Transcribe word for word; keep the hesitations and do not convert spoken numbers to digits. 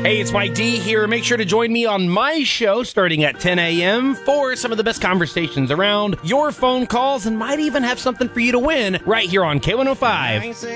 Hey, it's Mike D here. Make sure to join me on my show starting at ten a.m. for some of the best conversations around, your phone calls, and might even have something for you to win right here on K one oh five.